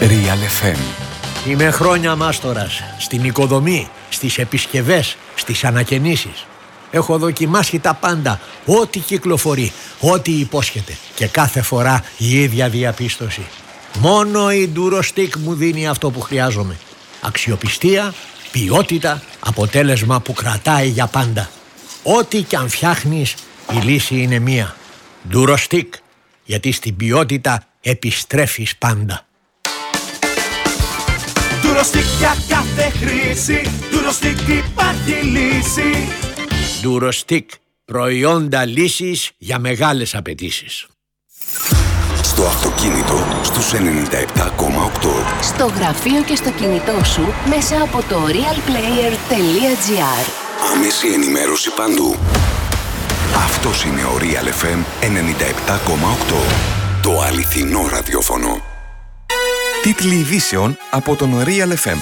Real FM. Είμαι χρόνια μάστορας στην οικοδομή, στις επισκευές, στις ανακαινήσεις. Έχω δοκιμάσει τα πάντα, ό,τι κυκλοφορεί, ό,τι υπόσχεται. Και κάθε φορά η ίδια διαπίστωση. Μόνο η Durostix μου δίνει αυτό που χρειάζομαι. Αξιοπιστία, ποιότητα, αποτέλεσμα που κρατάει για πάντα. Ό,τι κι αν φτιάχνεις, η λύση είναι μία. Durostix, γιατί στην ποιότητα επιστρέφεις πάντα. Durostix για κάθε χρήση, Durostix υπάρχει λύση. Durostix, προϊόντα λύσης για μεγάλες απαιτήσεις. Στο αυτοκίνητο στους 97,8. Στο γραφείο και στο κινητό σου μέσα από το realplayer.gr. Άμεση ενημέρωση παντού. Αυτός είναι ο Real FM 97,8. Το αληθινό ραδιόφωνο. Τίτλοι ειδήσεων από τον Real FM.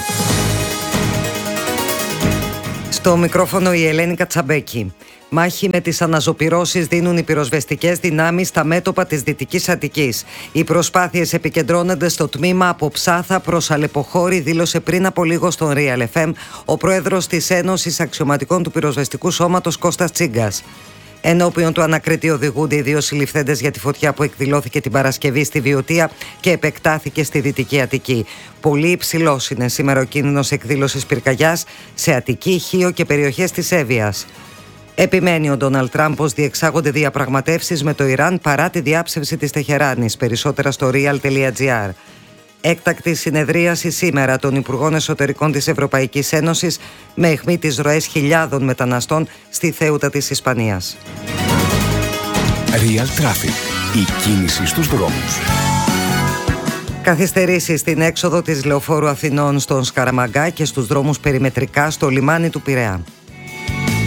Στο μικρόφωνο η Ελένη Κατσαμπέκη. Μάχη με τις αναζωπυρώσεις δίνουν οι πυροσβεστικές δυνάμεις στα μέτωπα της Δυτικής Αττικής. Οι προσπάθειες επικεντρώνονται στο τμήμα από Ψάθα προς Αλεποχώρη, δήλωσε πριν από λίγο στον Real FM ο πρόεδρος της Ένωσης Αξιωματικών του Πυροσβεστικού Σώματος Κώστας Τσίγκας. Ενώπιον του ανακριτή οδηγούνται οι δύο συλληφθέντες για τη φωτιά που εκδηλώθηκε την Παρασκευή στη Βιωτία και επεκτάθηκε στη Δυτική Αττική. Πολύ υψηλός είναι σήμερα ο κίνδυνος εκδήλωσης πυρκαγιάς σε Αττική, Χίο και περιοχές της Εύβοιας. Επιμένει ο Ντόναλντ Τραμπ πως διεξάγονται διαπραγματεύσεις με το Ιράν παρά τη διάψευση της Τεχεράνης. Περισσότερα στο real.gr. Έκτακτη συνεδρίαση σήμερα των Υπουργών Εσωτερικών της Ευρωπαϊκής Ένωσης με αιχμή τις ροές χιλιάδων μεταναστών στη Θέουτα της Ισπανίας. Real Traffic. Η κίνηση στους δρόμους. Καθυστερήσεις στην έξοδο της Λεωφόρου Αθηνών στον Σκαραμαγκά και στους δρόμους περιμετρικά στο λιμάνι του Πειραιά.